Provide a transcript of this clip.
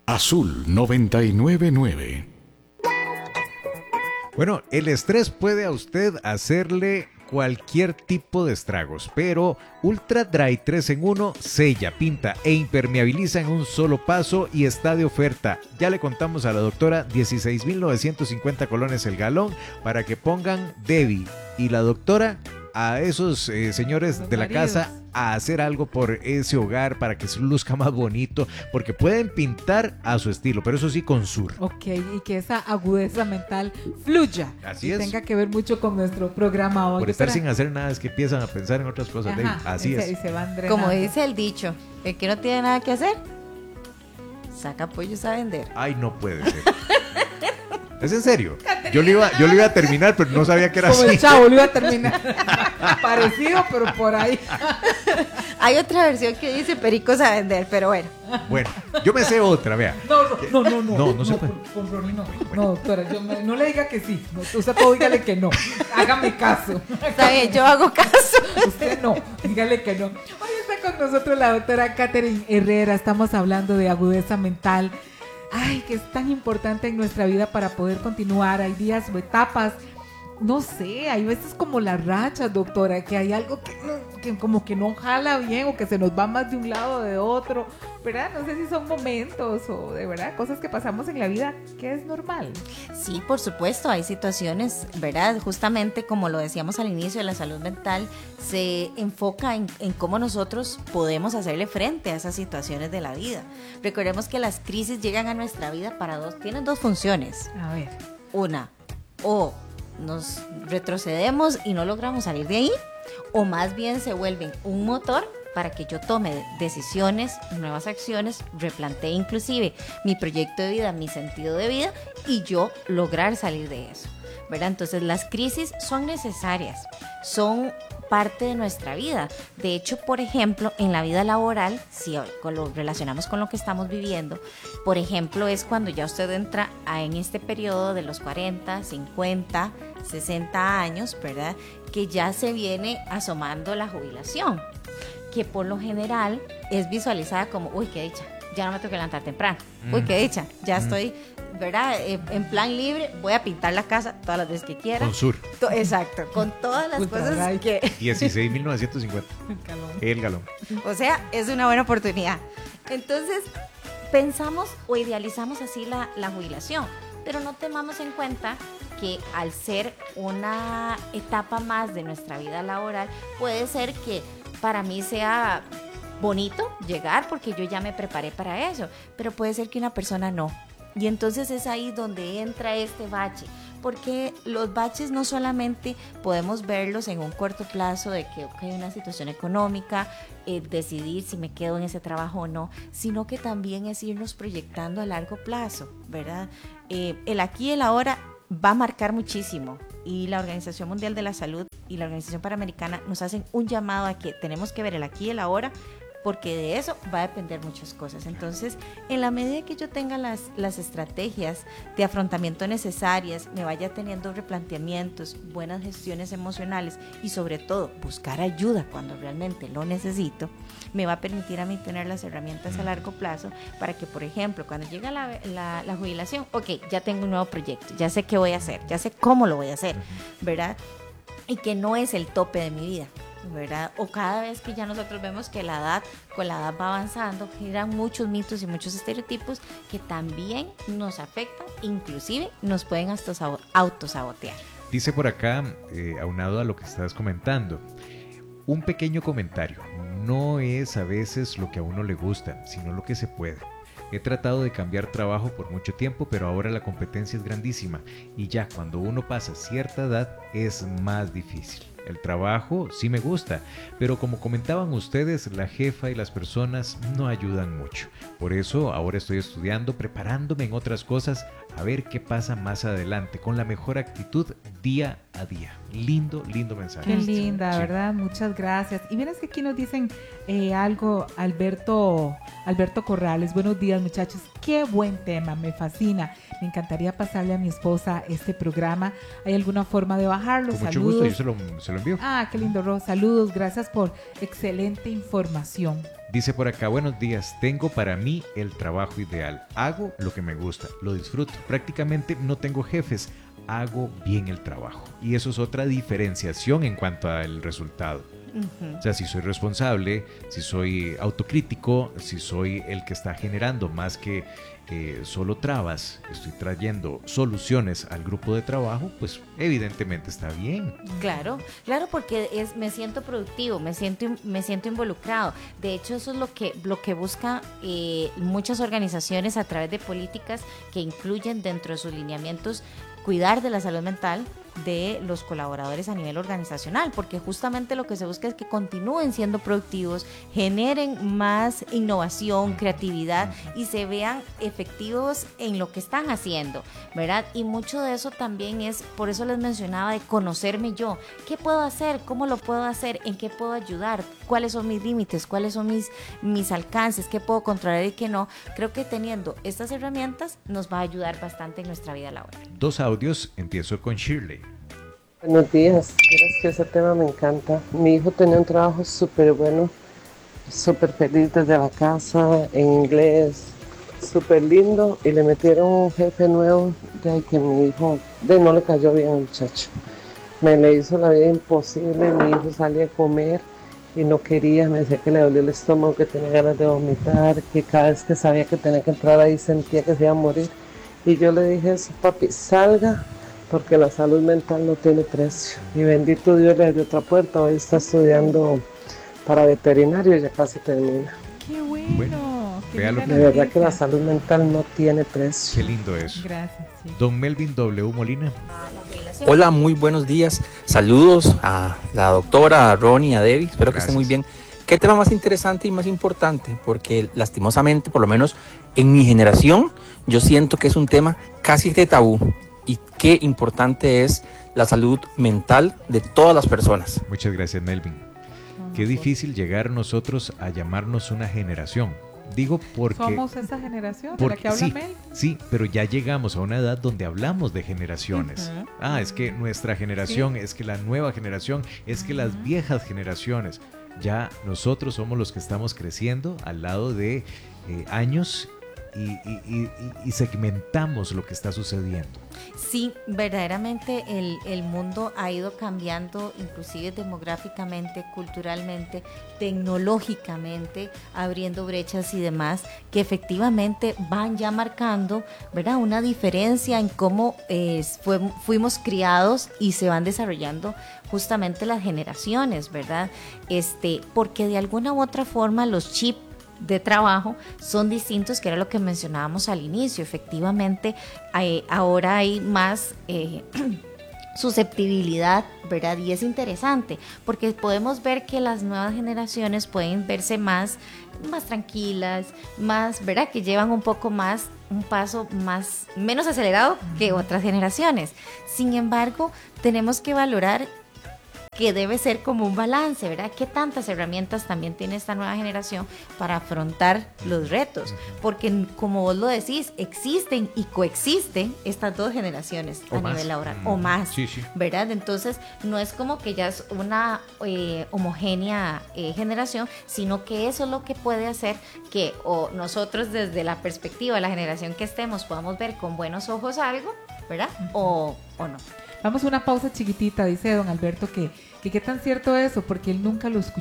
Azul 999. Bueno, el estrés puede a usted hacerle cualquier tipo de estragos, pero Ultra Dry 3 en 1 sella, pinta e impermeabiliza en un solo paso y está de oferta. Ya le contamos a la doctora, 16,950 colones el galón para que pongan Debbie y la doctora a esos señores Los de la maridos. casa a hacer algo por ese hogar para que se luzca más bonito, porque pueden pintar a su estilo, pero eso sí con sur. Ok, y que esa agudeza mental fluya. Así y es. tenga que ver mucho con nuestro programa hoy. Por estar Doctora. sin hacer nada es que empiezan a pensar en otras cosas, Debbie. Ajá, Así y es. se van drenando. Como dice el dicho, el que no tiene nada que hacer, saca pollos a vender. Ay, no puede ser. ¿Es en serio? Yo lo iba a terminar, pero no sabía que era Como así. el chavo, lo iba a terminar. Parecido, pero por ahí. Hay otra versión que dice pericos a vender, pero bueno. Bueno, yo me sé otra, vea. No se puede. Con Ronnie no. No, doctora, no le diga que sí. No, usted todo dígale que no. Hágame caso. Está bien, yo hago caso. Usted no, dígale que no. Hoy está con nosotros la doctora Katherine Herrera. Estamos hablando de agudeza mental. Ay, que es tan importante en nuestra vida para poder continuar. Hay días o etapas, no sé, hay veces como las rachas, doctora, que hay algo que como que no jala bien o que se nos va más de un lado o de otro, ¿verdad? No sé si son momentos o de verdad cosas que pasamos en la vida que es normal. Sí, por supuesto, hay situaciones, ¿verdad? Justamente como lo decíamos al inicio, la salud mental se enfoca en cómo nosotros podemos hacerle frente a esas situaciones de la vida. Recordemos que las crisis llegan a nuestra vida tienen dos funciones. A ver. Una, o nos retrocedemos y no logramos salir de ahí, o más bien se vuelven un motor para que yo tome decisiones, nuevas acciones, replantee inclusive mi proyecto de vida, mi sentido de vida y yo lograr salir de eso, ¿verdad? Entonces las crisis son necesarias, son parte de nuestra vida. De hecho, por ejemplo, en la vida laboral, si lo relacionamos con lo que estamos viviendo, por ejemplo, es cuando ya usted entra en este periodo de los 40, 50, 60 años, ¿verdad? Que ya se viene asomando la jubilación, que por lo general es visualizada como, uy, qué dicha, ya no me tengo que levantar temprano, uy, qué dicha, ya estoy, ¿verdad? En plan libre, voy a pintar la casa todas las veces que quiera. Con sur. Exacto, con todas las Ultra cosas Dry. que... 16,950. El galón. O sea, es una buena oportunidad. Entonces, pensamos o idealizamos así la jubilación, pero no tomamos en cuenta que al ser una etapa más de nuestra vida laboral, puede ser que para mí sea bonito llegar porque yo ya me preparé para eso, pero puede ser que una persona no. Y entonces es ahí donde entra este bache, porque los baches no solamente podemos verlos en un corto plazo de que hay una situación económica, decidir si me quedo en ese trabajo o no, sino que también es irnos proyectando a largo plazo, ¿verdad? El aquí y el ahora va a marcar muchísimo y la Organización Mundial de la Salud y la Organización Panamericana nos hacen un llamado a que tenemos que ver el aquí y el ahora, porque de eso va a depender muchas cosas. Entonces, en la medida que yo tenga las estrategias de afrontamiento necesarias, me vaya teniendo replanteamientos, buenas gestiones emocionales y sobre todo buscar ayuda cuando realmente lo necesito, me va a permitir a mí tener las herramientas a largo plazo para que, por ejemplo, cuando llega la jubilación, ok, ya tengo un nuevo proyecto, ya sé qué voy a hacer, ya sé cómo lo voy a hacer, ¿verdad? Y que no es el tope de mi vida, ¿verdad? O cada vez que ya nosotros vemos que con la edad va avanzando, giran muchos mitos y muchos estereotipos que también nos afectan, inclusive nos pueden hasta autosabotear. Dice por acá, aunado a lo que estás comentando, un pequeño comentario. No es a veces lo que a uno le gusta, sino lo que se puede. He tratado de cambiar trabajo por mucho tiempo, pero ahora la competencia es grandísima y ya cuando uno pasa cierta edad es más difícil. El trabajo sí me gusta, pero como comentaban ustedes, la jefa y las personas no ayudan mucho. Por eso ahora estoy estudiando, preparándome en otras cosas, a ver qué pasa más adelante, con la mejor actitud día a día. Lindo, lindo mensaje. Qué linda, Sí. ¿verdad? Muchas gracias. Y vienes que aquí nos dicen algo, Alberto Corrales. Buenos días, muchachos. Qué buen tema, me fascina. Me encantaría pasarle a mi esposa este programa. ¿Hay alguna forma de bajarlo? Con mucho Saludos. gusto, yo se lo envío. Ah, qué lindo, Ros. Saludos, gracias por excelente información. Dice por acá, buenos días, tengo para mí el trabajo ideal. Hago lo que me gusta, lo disfruto. Prácticamente no tengo jefes, hago bien el trabajo. Y eso es otra diferenciación en cuanto al resultado. O sea, si soy responsable, si soy autocrítico, si soy el que está generando más que solo trabas, estoy trayendo soluciones al grupo de trabajo, pues evidentemente está bien. Claro, claro, porque me siento productivo, me siento involucrado. De hecho, eso es lo que buscan muchas organizaciones a través de políticas que incluyen dentro de sus lineamientos cuidar de la salud mental de los colaboradores a nivel organizacional, porque justamente lo que se busca es que continúen siendo productivos, generen más innovación, creatividad y se vean efectivos en lo que están haciendo, ¿verdad? Y mucho de eso también es, por eso les mencionaba, de conocerme yo. ¿Qué puedo hacer? ¿Cómo lo puedo hacer? ¿En qué puedo ayudar? ¿Cuáles son mis límites? ¿Cuáles son mis alcances? ¿Qué puedo controlar y qué no? Creo que teniendo estas herramientas nos va a ayudar bastante en nuestra vida laboral. 2 audios, empiezo con Shirley. Buenos días, vieras que ese tema me encanta. Mi hijo tenía un trabajo súper bueno, súper feliz desde la casa, en inglés, súper lindo, y le metieron un jefe nuevo de ahí que mi hijo no le cayó bien al muchacho. Me le hizo la vida imposible, mi hijo salía a comer y no quería, me decía que le dolía el estómago, que tenía ganas de vomitar, que cada vez que sabía que tenía que entrar ahí sentía que se iba a morir. Y yo le dije eso, papi, salga, porque la salud mental no tiene precio. Y bendito Dios le abrió otra puerta, hoy está estudiando para veterinario y ya casi termina. Qué Bueno, bueno. Qué vea lo linda De verdad que noticia. la salud mental no tiene Qué precio. lindo es. Gracias, sí. Don Melvin W. Molina. Hola, muy buenos días. Saludos a la doctora, a Ronnie, a Debbie. Espero que estén muy bien. ¿Qué tema más interesante y más importante? Porque lastimosamente, por lo menos en mi generación, yo siento que es un tema casi de tabú. Y qué importante es la salud mental de todas las personas. Muchas gracias, Melvin. Qué difícil llegar nosotros a llamarnos una generación. Digo porque... Somos esa generación de la que habla sí, Mel. sí, pero ya llegamos a una edad donde hablamos de generaciones. Ujú. Es que nuestra generación, es que la nueva generación, es que las viejas generaciones. Ya nosotros somos los que estamos creciendo al lado de años y segmentamos lo que está sucediendo. Sí, verdaderamente el mundo ha ido cambiando, inclusive demográficamente, culturalmente, tecnológicamente, abriendo brechas y demás, que efectivamente van ya marcando, ¿verdad?, una diferencia en cómo fuimos criados y se van desarrollando justamente las generaciones, ¿verdad? Porque de alguna u otra forma los chips de trabajo son distintos, que era lo que mencionábamos al inicio. Efectivamente, ahora hay más susceptibilidad, ¿verdad? Y es interesante porque podemos ver que las nuevas generaciones pueden verse más tranquilas, más, ¿verdad?, que llevan un poco más, un paso menos acelerado que otras generaciones. Sin embargo, tenemos que valorar que debe ser como un balance, ¿verdad? ¿Qué tantas herramientas también tiene esta nueva generación para afrontar los retos? Porque, como vos lo decís, existen y coexisten estas dos generaciones a nivel laboral, o más, Sí, sí. ¿verdad? Entonces, no es como que ya es una homogénea generación, sino que eso es lo que puede hacer que o nosotros desde la perspectiva de la generación que estemos podamos ver con buenos ojos algo, ¿verdad? O no. Vamos a una pausa chiquitita, dice don Alberto, que qué tan cierto eso, porque él nunca lo escuchó.